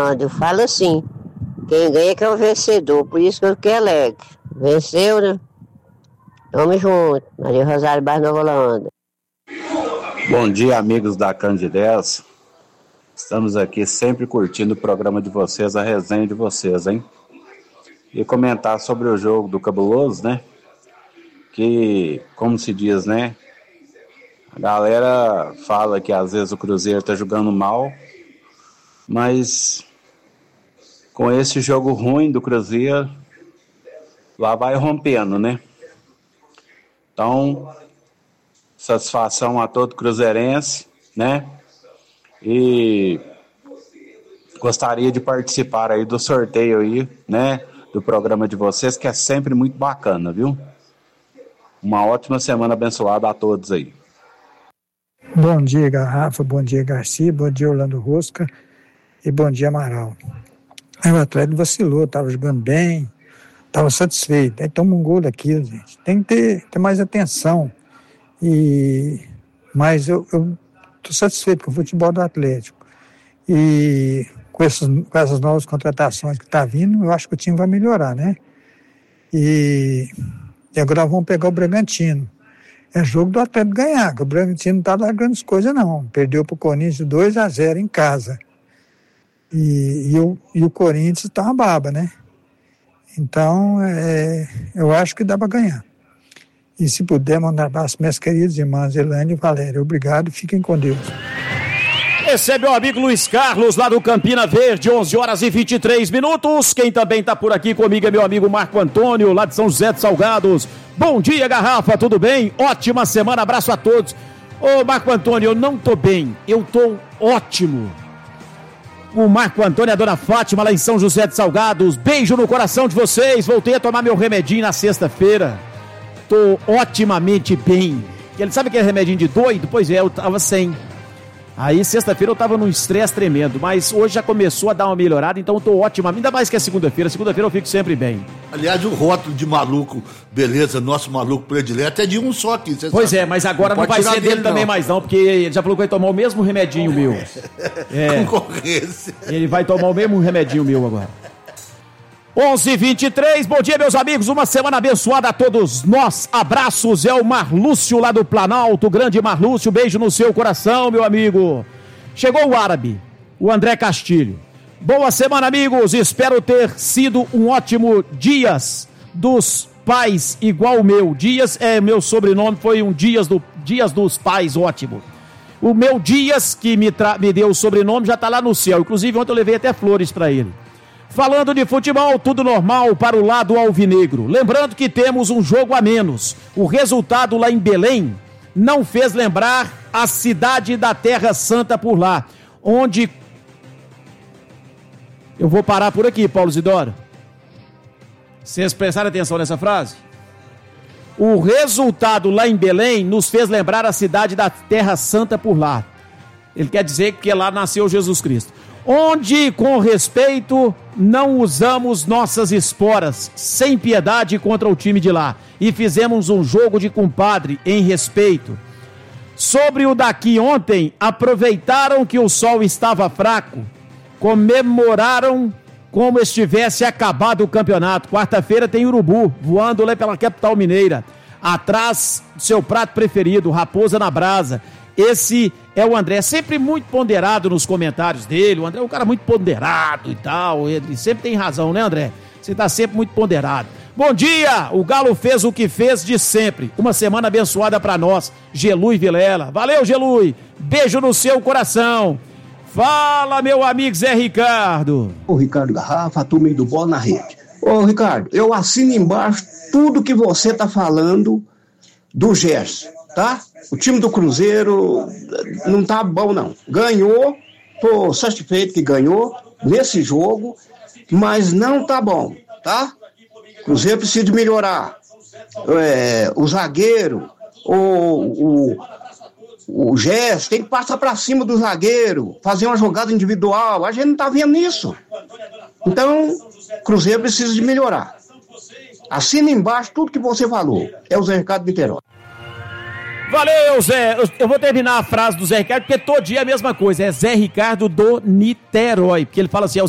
Rolando, fala assim, quem ganha que é o vencedor, por isso que eu fiquei alegre. Venceu, né? Tamo junto, Maria Rosário Bairro Nova Holanda. Bom dia, amigos da Candidez. Estamos aqui sempre curtindo o programa de vocês, a resenha de vocês, hein? E comentar sobre o jogo do Cabuloso, né? Que, como se diz, né? A galera fala que às vezes o Cruzeiro tá jogando mal, mas com esse jogo ruim do Cruzeiro, lá vai rompendo, né? Então, satisfação a todo cruzeirense, né? E gostaria de participar aí do sorteio aí, né? Do programa de vocês, que é sempre muito bacana, viu? Uma ótima semana abençoada a todos aí. Bom dia, Garrafa, bom dia, Garcia, bom dia, Orlando Rosca e bom dia, Amaral. Aí o Atlético vacilou, estava jogando bem, estava satisfeito. Aí toma um gol daquilo, gente. Tem que ter mais atenção. Mas eu estou satisfeito com o futebol do Atlético. E com essas novas contratações que está vindo, eu acho que o time vai melhorar, né? E agora vamos pegar o Bragantino. É jogo do Atlético ganhar, que o Bragantino não está lá grandes coisas, não. Perdeu para o Corinthians 2-0 em casa. E o Corinthians está uma baba, né? Então, eu acho que dá para ganhar. E se puder, mandar abraço minhas queridas irmãs Elane e Valéria. Obrigado, fiquem com Deus. Esse é meu amigo Luiz Carlos, lá do Campina Verde, 11h23. Quem também está por aqui comigo é meu amigo Marco Antônio, lá de São José dos Salgados. Bom dia, Garrafa, tudo bem? Ótima semana, abraço a todos. Ô, Marco Antônio, eu não tô bem, eu tô ótimo. O Marco Antônio e a dona Fátima, lá em São José dos Salgados. Beijo no coração de vocês. Voltei a tomar meu remedinho na sexta-feira. Tô otimamente bem. Ele sabe aquele remedinho de doido? Pois é, eu tava sem. Aí sexta-feira eu tava num estresse tremendo, mas hoje já começou a dar uma melhorada, então eu tô ótimo, ainda mais que é segunda-feira. Segunda-feira eu fico sempre bem. Aliás, o rótulo de maluco, beleza, nosso maluco predileto é de um só aqui. Pois é, mas agora não vai ser dele também mais não, porque ele já falou que vai tomar o mesmo remedinho meu. Concorrência. Ele vai tomar o mesmo remedinho meu agora. 11h23, bom dia, meus amigos, uma semana abençoada a todos nós. Abraços, é o Marlúcio lá do Planalto, grande Marlúcio, beijo no seu coração, meu amigo. Chegou o árabe, o André Castilho. Boa semana, amigos, espero ter sido um ótimo Dias dos Pais, igual o meu. Dias é meu sobrenome, foi um Dias dos Pais, ótimo. O meu Dias, que me deu o sobrenome, já tá lá no céu, inclusive ontem eu levei até flores para ele. Falando de futebol, tudo normal para o lado alvinegro. Lembrando que temos um jogo a menos. O resultado lá em Belém não fez lembrar a cidade da Terra Santa por lá, onde... Eu vou parar por aqui, Paulo Zidoro. Vocês prestaram atenção nessa frase? O resultado lá em Belém nos fez lembrar a cidade da Terra Santa por lá. Ele quer dizer que lá nasceu Jesus Cristo. Onde, com respeito, não usamos nossas esporas, sem piedade contra o time de lá, e fizemos um jogo de compadre em respeito. Sobre o daqui ontem, aproveitaram que o sol estava fraco, comemoraram como estivesse acabado o campeonato. Quarta-feira tem Urubu, voando lá pela capital mineira, atrás do seu prato preferido, raposa na brasa. Esse é o André, sempre muito ponderado nos comentários dele. O André é um cara muito ponderado e tal. Ele sempre tem razão, né, André? Você tá sempre muito ponderado. Bom dia! O Galo fez o que fez de sempre. Uma semana abençoada pra nós, Gelui Vilela. Valeu, Gelui! Beijo no seu coração. Fala, meu amigo Zé Ricardo. Ô, Ricardo Garrafa, a turma do Bola na Rede. Ô, Ricardo, eu assino embaixo tudo que você tá falando do Gerson, tá? O time do Cruzeiro não tá bom, não. Ganhou, tô satisfeito que ganhou nesse jogo, mas não tá bom, tá? O Cruzeiro precisa de melhorar. O zagueiro, o Gerson tem que passar pra cima do zagueiro, fazer uma jogada individual. A gente não tá vendo isso. Então, o Cruzeiro precisa de melhorar. Assina embaixo tudo que você falou. É o Zé Ricardo Niterói. Valeu, Zé. Eu vou terminar a frase do Zé Ricardo, porque todo dia é a mesma coisa. É Zé Ricardo do Niterói. Porque ele fala assim,